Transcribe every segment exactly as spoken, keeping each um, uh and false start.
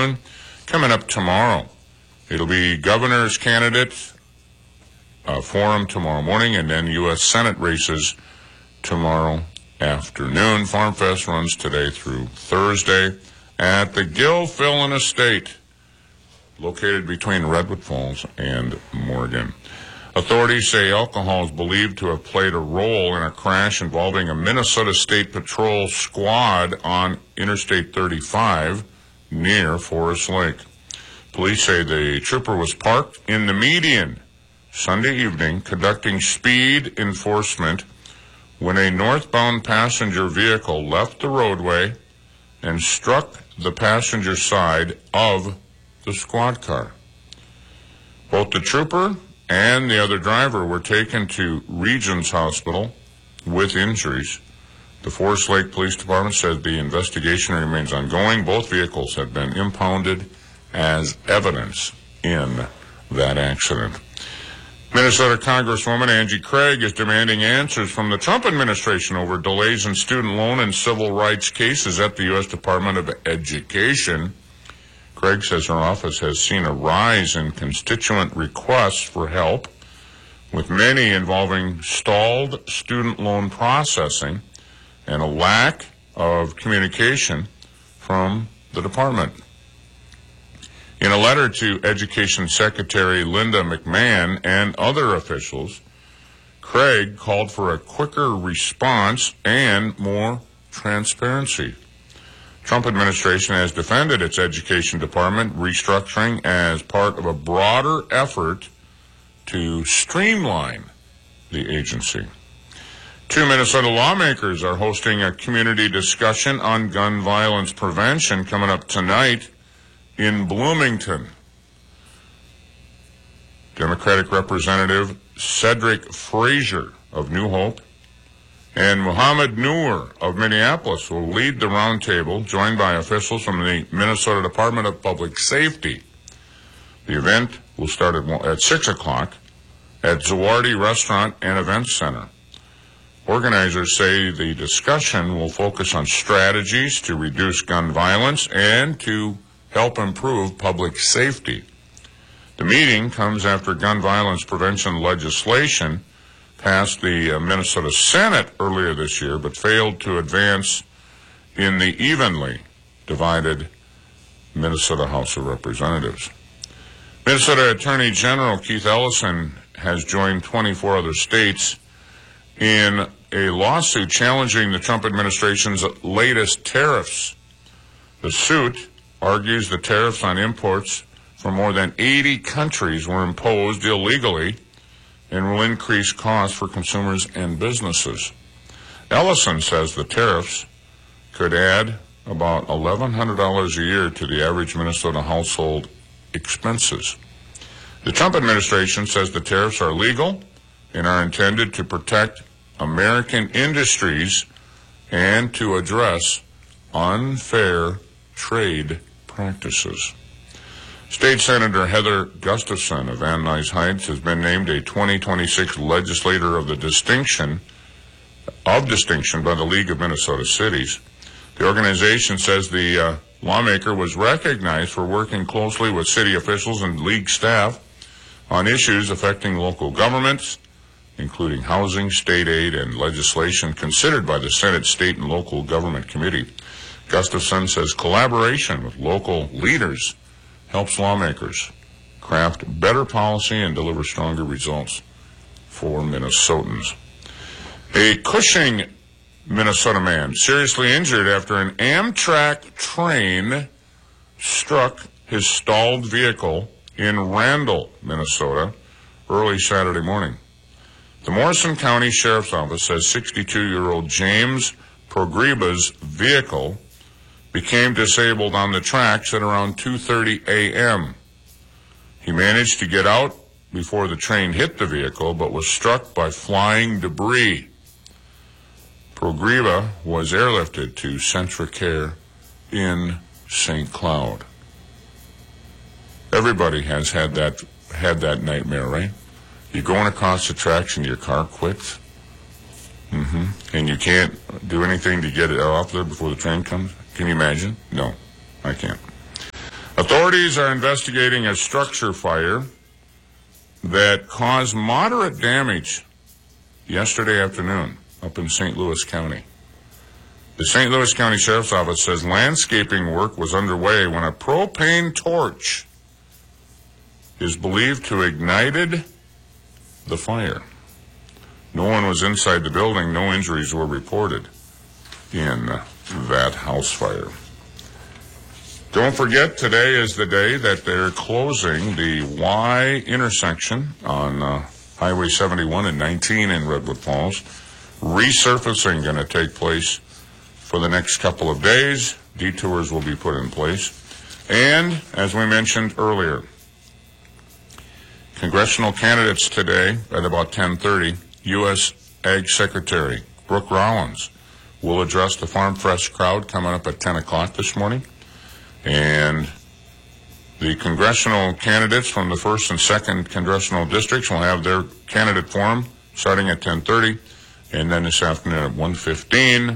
afternoon. Coming up tomorrow, it'll be governor's candidates uh, forum tomorrow morning, and then U S Senate races tomorrow afternoon. Farm Fest runs today through Thursday at the Gilfillan Estate, located between Redwood Falls and Morgan. Authorities say alcohol is believed to have played a role in a crash involving a Minnesota State Patrol squad on Interstate thirty-five near Forest Lake. Police say the trooper was parked in the median Sunday evening conducting speed enforcement when a northbound passenger vehicle left the roadway and struck the passenger side of the squad car. Both the trooper and the other driver were taken to Regions Hospital with injuries. The Forest Lake Police Department said the investigation remains ongoing. Both vehicles had been impounded as evidence in that accident. Minnesota Congresswoman Angie Craig is demanding answers from the Trump administration over delays in student loan and civil rights cases at the U S Department of Education. Craig says her office has seen a rise in constituent requests for help, with many involving stalled student loan processing and a lack of communication from the department. In a letter to Education Secretary Linda McMahon and other officials, Craig called for a quicker response and more transparency. Trump administration has defended its education department restructuring as part of a broader effort to streamline the agency. Two Minnesota lawmakers are hosting a community discussion on gun violence prevention coming up tonight in Bloomington. Democratic Representative Cedric Frazier of New Hope and Muhammad Noor of Minneapolis will lead the roundtable, joined by officials from the Minnesota Department of Public Safety. The event will start at, at six o'clock at Zuardi Restaurant and Events Center. Organizers say the discussion will focus on strategies to reduce gun violence and to help improve public safety. The meeting comes after gun violence prevention legislation passed the uh, Minnesota Senate earlier this year, but failed to advance in the evenly divided Minnesota House of Representatives. Minnesota Attorney General Keith Ellison has joined twenty-four other states in a lawsuit challenging the Trump administration's latest tariffs. The suit argues the tariffs on imports from more than eighty countries were imposed illegally and will increase costs for consumers and businesses. Ellison says the tariffs could add about eleven hundred dollars a year to the average Minnesota household expenses. The Trump administration says the tariffs are legal and are intended to protect American industries and to address unfair trade practices. State Senator Heather Gustafson of Van Nuys Heights has been named a twenty twenty-six Legislator of the Distinction of Distinction by the League of Minnesota Cities. The organization says the uh, lawmaker was recognized for working closely with city officials and league staff on issues affecting local governments, including housing, state aid, and legislation considered by the Senate State and Local Government Committee. Gustafson says collaboration with local leaders helps lawmakers craft better policy and deliver stronger results for Minnesotans. A Cushing, Minnesota man seriously injured after an Amtrak train struck his stalled vehicle in Randall, Minnesota, early Saturday morning. The Morrison County Sheriff's Office says sixty-two-year-old James Progreba's vehicle became disabled on the tracks at around two thirty a.m. He managed to get out before the train hit the vehicle, but was struck by flying debris. Progreba was airlifted to Centracare in Saint Cloud. Everybody has had that had that nightmare, right? You're going across the tracks and your car quits, mm-hmm. and you can't do anything to get it off there before the train comes. Can you imagine? No, I can't. Authorities are investigating a structure fire that caused moderate damage yesterday afternoon up in Saint Louis County. The Saint Louis County Sheriff's Office says landscaping work was underway when a propane torch is believed to have ignited the fire. No one was inside the building. No injuries were reported in that house fire. Don't forget, today is the day that they're closing the Y intersection on uh, Highway seventy-one and nineteen in Redwood Falls. Resurfacing going to take place for the next couple of days. Detours will be put in place. And, as we mentioned earlier, congressional candidates today at about ten thirty, U S Ag Secretary Brooke Rollins will address the Farm Fresh crowd coming up at ten o'clock this morning. And the congressional candidates from the first and second congressional districts will have their candidate forum starting at ten thirty. And then this afternoon at one fifteen,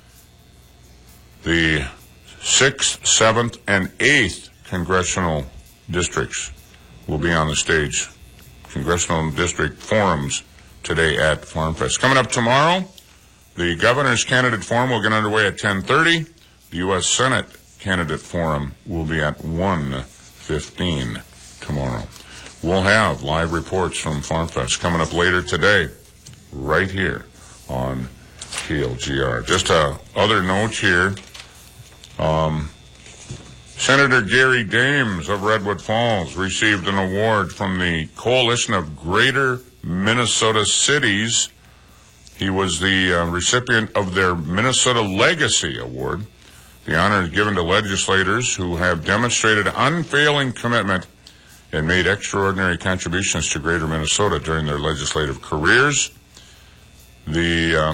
the sixth, seventh, and eighth congressional districts will be on the stage. Congressional district forums today at Farm Fest. Coming up tomorrow, the governor's candidate forum will get underway at ten thirty. The U S Senate candidate forum will be at one fifteen tomorrow. We'll have live reports from Farm Fest coming up later today, right here on K L G R. Just a other note here. Um, Senator Gary Dames of Redwood Falls received an award from the Coalition of Greater Minnesota Cities. He was the uh, recipient of their Minnesota Legacy Award. The honor is given to legislators who have demonstrated unfailing commitment and made extraordinary contributions to Greater Minnesota during their legislative careers. The uh,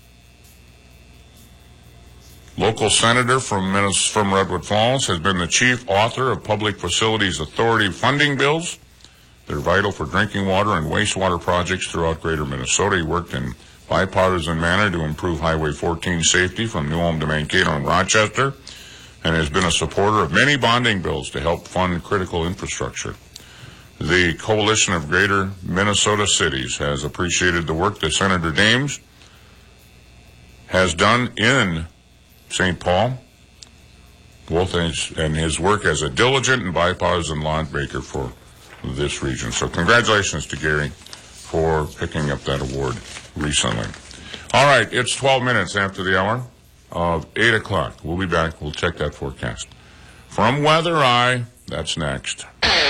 local senator from Minnesota, from Redwood Falls has been the chief author of Public Facilities Authority funding bills. They're vital for drinking water and wastewater projects throughout Greater Minnesota. He worked in bipartisan manner to improve Highway fourteen safety from New Ulm to Mankato and Rochester, and has been a supporter of many bonding bills to help fund critical infrastructure. The Coalition of Greater Minnesota Cities has appreciated the work that Senator Dames has done in Saint Paul, both his, and his work as a diligent and bipartisan lawmaker for this region. So congratulations to Gary for picking up that award recently. All right, it's twelve minutes after the hour of eight o'clock. We'll be back. We'll check that forecast. From Weather Eye, that's next.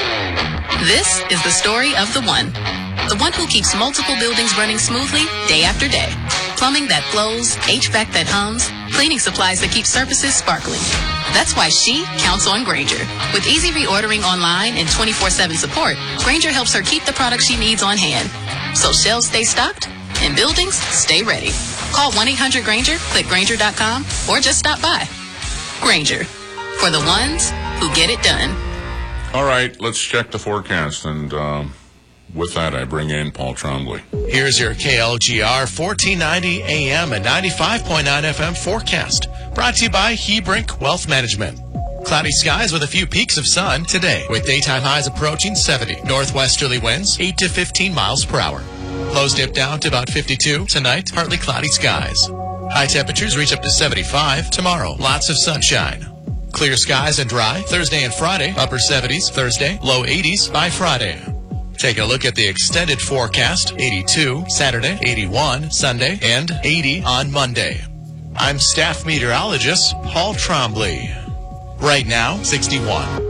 This is the story of the one. The one who keeps multiple buildings running smoothly day after day. Plumbing that flows, H V A C that hums, cleaning supplies that keep surfaces sparkling. That's why she counts on Grainger. With easy reordering online and twenty-four seven support, Grainger helps her keep the products she needs on hand. So shelves stay stocked and buildings stay ready. Call one eight hundred Grainger, click Grainger dot com, or just stop by. Grainger, for the ones who get it done. All right, let's check the forecast, and uh, with that, I bring in Paul Trombley. Here's your K L G R fourteen ninety A M and ninety-five point nine F M forecast, brought to you by Hebrink Wealth Management. Cloudy skies with a few peaks of sun today, with daytime highs approaching seventy. Northwesterly winds eight to fifteen miles per hour. Lows dip down to about fifty-two. Tonight, partly cloudy skies. High temperatures reach up to seventy-five. Tomorrow, lots of sunshine. Clear skies and dry Thursday and Friday. Upper seventies Thursday, low eighties by Friday. Taking a look at the extended forecast. eighty-two Saturday, eighty-one Sunday, and eighty on Monday. I'm staff meteorologist Paul Trombley. Right now, sixty-one.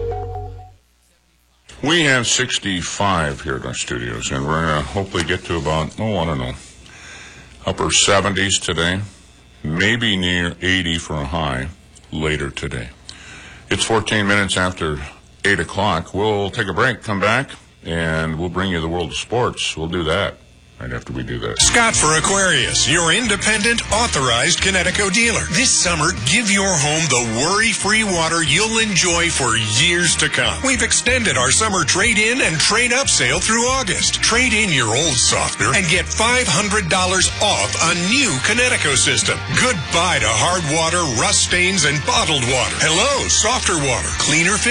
We have sixty-five here at our studios, and we're going to hopefully get to about, oh, I don't know, upper seventies today, maybe near eighty for a high later today. It's fourteen minutes after eight o'clock. We'll take a break, come back, and we'll bring you the world of sports. We'll do that right after we do that. Scott for Aquarius, your independent, authorized Connecticut dealer. This summer, give your home the worry-free water you'll enjoy for years to come. We've extended our summer trade-in and trade-up sale through August. Trade in your old softener and get five hundred dollars off a new Connecticut system. Goodbye to hard water, rust stains, and bottled water. Hello, softer water, cleaner